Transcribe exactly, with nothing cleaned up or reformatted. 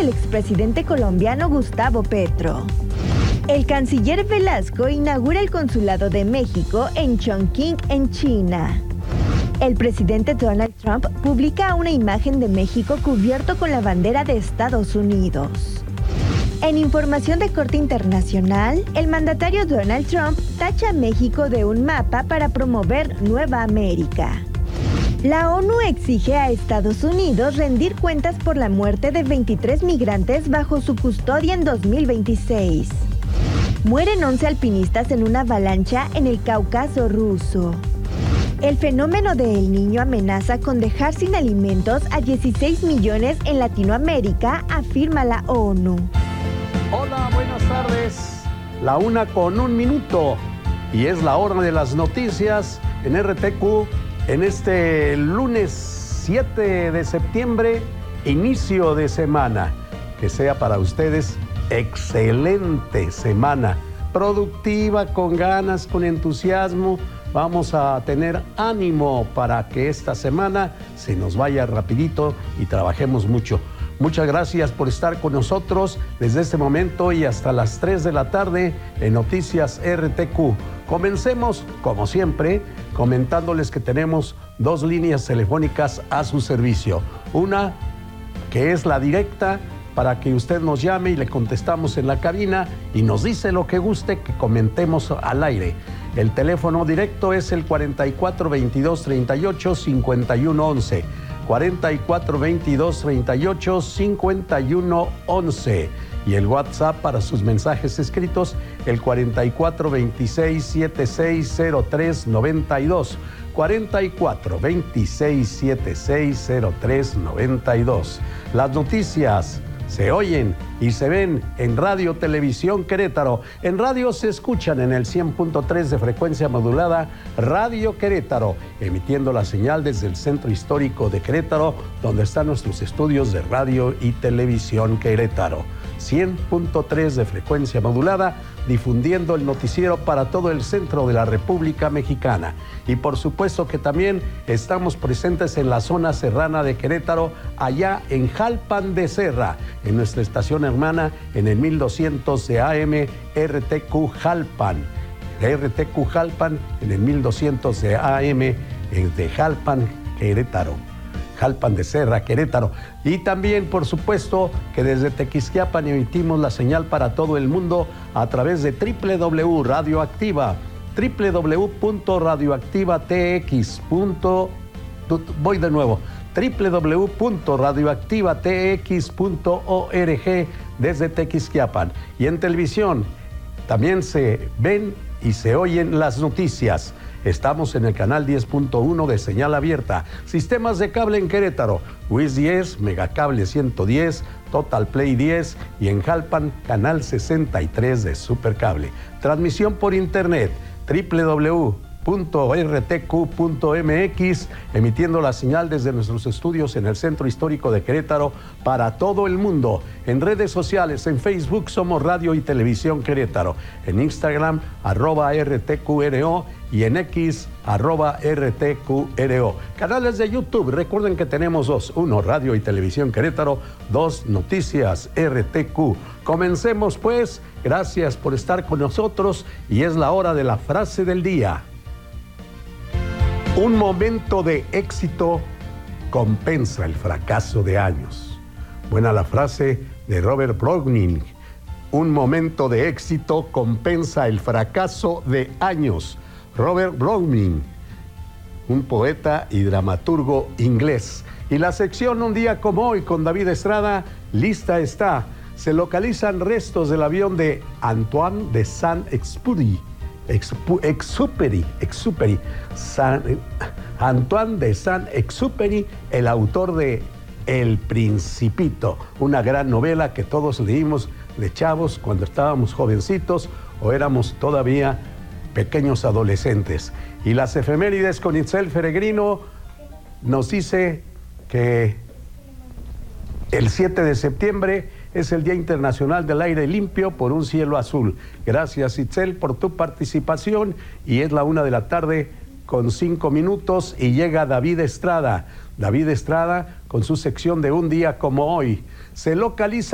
del expresidente colombiano Gustavo Petro. El canciller Velasco inaugura el consulado de México en Chongqing, en China. El presidente Donald Trump publica una imagen de México cubierto con la bandera de Estados Unidos. En información de corte internacional, el mandatario Donald Trump tacha a México de un mapa para promover Nueva América. La ONU exige a Estados Unidos rendir cuentas por la muerte de veintitrés migrantes bajo su custodia en dos mil veintiséis. Mueren once alpinistas en una avalancha en el Cáucaso ruso. El fenómeno de El Niño amenaza con dejar sin alimentos a dieciséis millones en Latinoamérica, afirma la ONU. Hola, buenas tardes. La una con un minuto. Y es la hora de las noticias en R T Q en este lunes siete de septiembre, inicio de semana. Que sea para ustedes excelente semana. Productiva, con ganas, con entusiasmo. Vamos a tener ánimo para que esta semana se nos vaya rapidito y trabajemos mucho. Muchas gracias por estar con nosotros desde este momento y hasta las tres de la tarde en Noticias R T Q. Comencemos, como siempre, comentándoles que tenemos dos líneas telefónicas a su servicio. Una que es la directa para que usted nos llame y le contestamos en la cabina y nos dice lo que guste que comentemos al aire. El teléfono directo es el cuarenta y cuatro veintidós treinta y ocho cincuenta y uno once. cuarenta y cuatro veintidós treinta y ocho cincuenta y uno once. Y el WhatsApp para sus mensajes escritos, el cuarenta y cuatro veintiséis setenta y seis cero tres noventa y dos. cuarenta y cuatro veintiséis setenta y seis cero tres noventa y dos. Las noticias se oyen y se ven en Radio Televisión Querétaro. En radio se escuchan en el cien punto tres de frecuencia modulada Radio Querétaro, emitiendo la señal desde el Centro Histórico de Querétaro, donde están nuestros estudios de Radio y Televisión Querétaro. cien punto tres de frecuencia modulada, difundiendo el noticiero para todo el centro de la República Mexicana. Y por supuesto que también estamos presentes en la zona serrana de Querétaro, allá en Jalpan de Serra, en nuestra estación hermana en el mil doscientos de A M R T Q Jalpan. R T Q Jalpan en el mil doscientos de A M de Jalpan, Querétaro. Jalpan de Serra, Querétaro. Y también, por supuesto, que desde Tequisquiapan emitimos la señal para todo el mundo a través de doble u doble u doble u punto radioactiva, doble u doble u doble u punto radioactivatx. Voy de nuevo, doble u doble u doble u punto radioactivatx punto org desde Tequisquiapan. Y en televisión también se ven y se oyen las noticias. Estamos en el canal diez punto uno de señal abierta, sistemas de cable en Querétaro, W I S diez, Megacable ciento diez, Total Play diez y en Jalpan, canal sesenta y tres de Supercable. Transmisión por internet, doble u doble u doble u punto r t q punto m x, emitiendo la señal desde nuestros estudios en el Centro Histórico de Querétaro para todo el mundo. En redes sociales, en Facebook somos Radio y Televisión Querétaro, en Instagram, arroba R T Q R O y en X, arroba R T Q R O. Canales de YouTube, recuerden que tenemos dos, uno Radio y Televisión Querétaro, dos Noticias R T Q. Comencemos pues, gracias por estar con nosotros y es la hora de la frase del día. Un momento de éxito compensa el fracaso de años. Buena la frase de Robert Browning. Un momento de éxito compensa el fracaso de años. Robert Browning, un poeta y dramaturgo inglés. Y la sección Un día como hoy con David Estrada, lista está. Se localizan restos del avión de Antoine de Saint-Exupéry. Exupéry, Exupéry, San, Antoine de Saint-Exupéry, el autor de El Principito, una gran novela que todos leímos de chavos cuando estábamos jovencitos o éramos todavía pequeños adolescentes. Y las efemérides con Itzel Peregrino nos dice que el siete de septiembre es el Día Internacional del Aire Limpio por un Cielo Azul. Gracias, Itzel, por tu participación. Y es la una de la tarde con cinco minutos y llega David Estrada. David Estrada con su sección de Un día como hoy. Se localiza